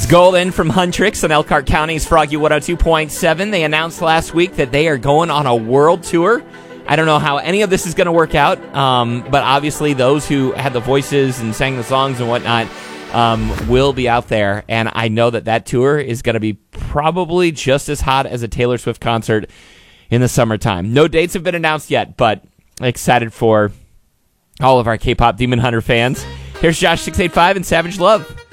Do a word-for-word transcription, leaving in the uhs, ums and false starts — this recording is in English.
It's Golden from Huntrix in Elkhart County's Froggy one oh two point seven. They announced last week that they are going on a world tour. I don't know how any of this is going to work out, um, but obviously those who had the voices and sang the songs and whatnot um, will be out there, and I know that that tour is going to be probably just as hot as a Taylor Swift concert in the summertime. No dates have been announced yet, but excited for all of our K-pop Demon Hunter fans. Here's Josh six eighty-five and Savage Love.